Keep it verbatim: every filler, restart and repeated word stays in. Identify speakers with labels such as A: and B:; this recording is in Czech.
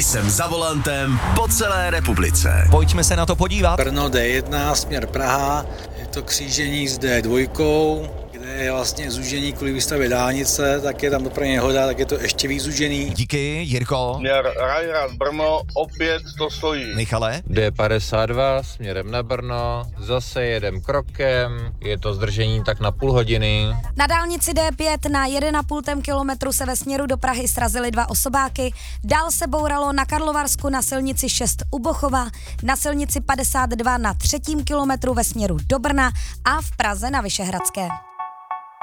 A: Jsem za volantem po celé republice.
B: Pojďme se na to podívat.
C: Brno D jedna, směr Praha, je to křížení s D dva, kde je vlastně zúžení kvůli výstavě dálnice, tak je tam dopravní nehoda, tak je to ještě víc zúžený.
B: Díky, Jirko.
D: Směr Rajrat Brno, opět to stojí.
B: Michale.
E: D padesát dva směrem na Brno, zase jedem krokem, je to zdržení tak na půl hodiny.
F: Na dálnici D pět na jedna a půl kilometru se ve směru do Prahy srazily dva osobáky, dál se bouralo na Karlovarsku na silnici šest u Bochova, na silnici padesát dva na třetím kilometru ve směru do Brna a v Praze na Vyšehradské.